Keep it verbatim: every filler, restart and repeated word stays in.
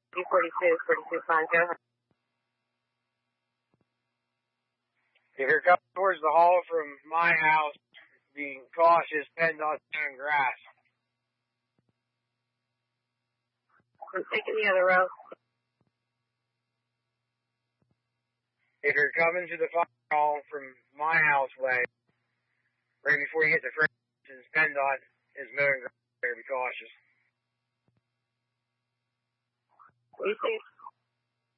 B forty-two, forty-two fine, go ahead. If you're coming towards the hall from my house, be cautious, PennDOT's doing grass. I'm taking the other road. If you're coming to the fire hall from my house way, right before you hit the fringes, PennDOT is mowing grass there, be cautious. Be safe.